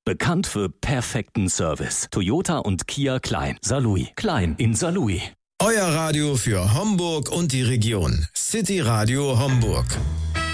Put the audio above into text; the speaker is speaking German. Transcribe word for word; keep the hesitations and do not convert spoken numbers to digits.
Bekannt für perfekten Service. Toyota und Kia Klein. Saarlouis. Klein in Saarlouis. Euer Radio für Homburg und die Region. City Radio Homburg.